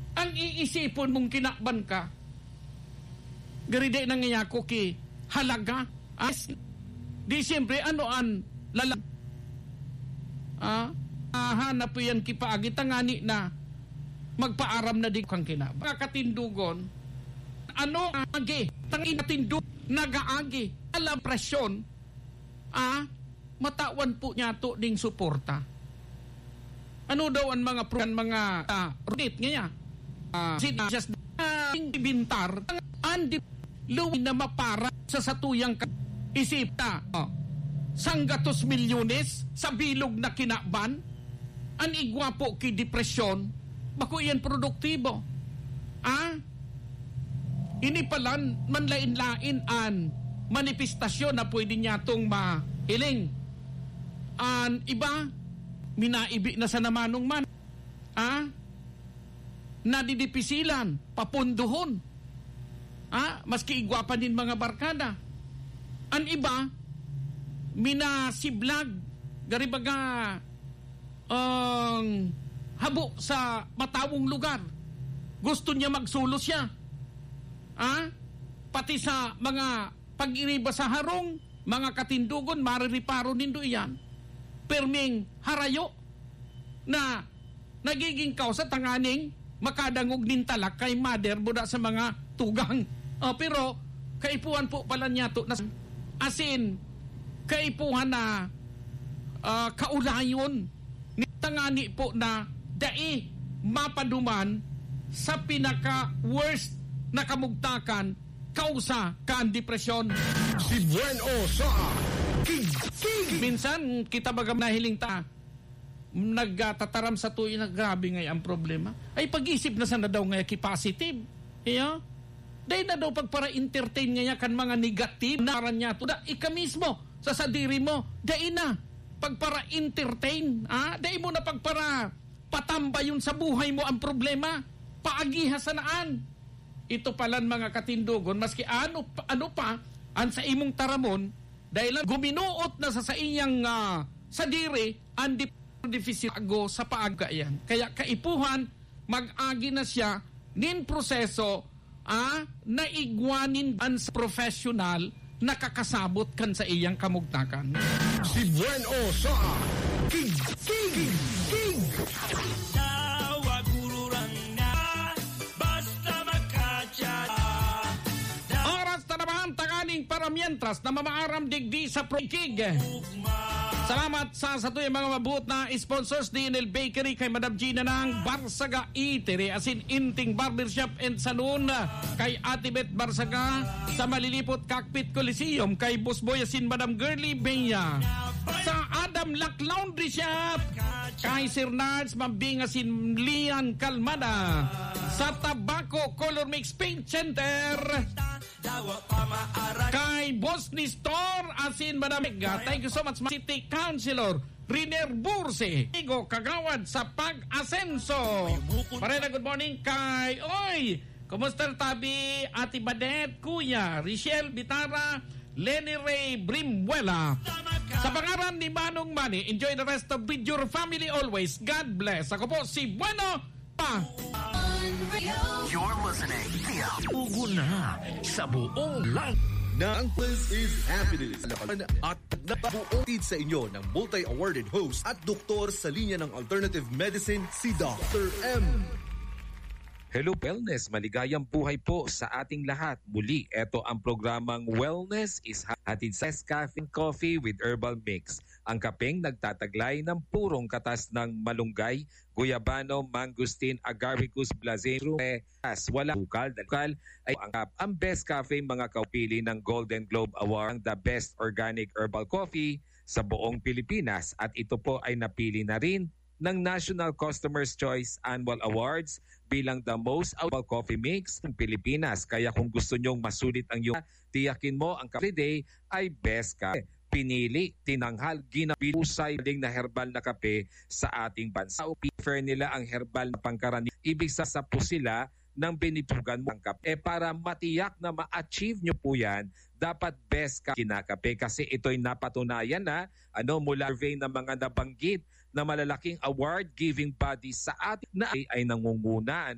Ang iisipon mong kinakban ka, garide na nga ko ki halaga. Di siyempre, an lalang. Hanap yan kipaagi, tangani na magpaaram na di kang kinakban. Mga katindugon, agi, tangin katindug, nagaagi, alam presyon, matawan po niya to ding suporta. Ano daw ang mga runit nga just bintar andi luwi na mapara sa satuyang isip ta sanggatos milyones sa bilog na kinakban an igwapo ki depresyon bako yan produktibo ini palan manlain-lain an manifestasyon na pwede niya tong mahiling an iba minaibi na sa namanong man nadidipisilan, papunduhon. Maski igwapan din mga barkada. Ang iba, minasiblag, garibaga, habo sa matawong lugar. Gusto niya magsulo siya. Pati sa mga pag-iriba sa harong, mga katindugon, maririparo nindo iyan. Perming harayo na nagiging kausa tanganing makadangog nin talak kay mother buda sa mga tugang. Pero kaipuhan po pala niya to asin kaipuhan na kaulayon ni tangani po na dai mapaduman sa pinaka worst na kamugtakan kausa kan depresyon. Si Bueno sa King. Minsan kita baga nahiling ta nagtataram sa tuyo na grabe ngay ang problema. Ay pag-isip na sana daw ngay positive. Dahil na daw pagpara entertain nga kan mga negative na ran niya to. Ika mismo sa sadiri mo. Dahil na pagpara entertain. Dahil mo na pagpara patamba yun sa buhay mo ang problema. Paagiha sanaan. Ito palan mga katindugon. Maski ano pa an sa imong taramon dahil guminuot na sa iyang sadiri ang difficile ago sa paaga yan. Kaya kaipuhan, mag-agi na siya nin proseso na igwanin ang professional na kakasabot kan sa iyang kamugtakan. Si Bueno sa King. Oras na naman tanganing para mientras na mamaaram digdi sa prokig. Salamat sa tuyang mga mabuot na sponsors DNL Bakery kay Madam Gina ng Barsaga Eatery asin Inting Barbershop and Saloon kay Ate Beth Barsaga sa Malilipot Cockpit Coliseum kay Boss Boy asin Madam Girly Benya sa Adam Lack Laundry Shop kay Sir Nards Mambing asin Lian Calmada sa Tabaco Color Mix Paint Center kay Boss ni Store asin Madam Mega. Thank you so much City Councilor Riner Burse Igo Kagawad sa Pag-Asenso. Parela good morning kay kumusta tabi Ate Badet, Kuya Richelle Bitara, Lenny Ray Brimwela. Sa pangaran ni Manong Manny, enjoy the rest of with your family always. God bless. Ako po si Bueno Pa. You're listening to Ugo na sa buong lang. Ang Quiz is Happiness at nabuotid sa inyo ng multi-awarded host at doktor sa linya ng alternative medicine, si Dr. M. Hello Wellness, maligayang buhay po sa ating lahat. Muli, ito ang programang Wellness is hatid sa Nescafe Coffee with Herbal Mix. Ang kapeng nagtataglay ng purong katas ng malunggay, guyabano, mangustin, agaricus, blazero, wala bukal, ay ang best cafe mga kaupili ng Golden Globe Award, the best organic herbal coffee sa buong Pilipinas. At ito po ay napili na rin ng National Customer's Choice Annual Awards bilang the most herbal coffee mix ng Pilipinas. Kaya kung gusto nyong masulit ang iyong tiyakin mo ang Cafe Day ay best ka. Pinili, tinanghal, ginabusay na herbal na kape sa ating bansa. Prefer nila ang herbal na pangkaraniwan. Ibig sasapo sila ng binipugan mo ang kape. Para matiyak na ma-achieve nyo po yan, dapat best ka kinakape kasi ito'y napatunayan na mula survey ng mga nabanggit na malalaking award-giving body sa atin na ay nangungunan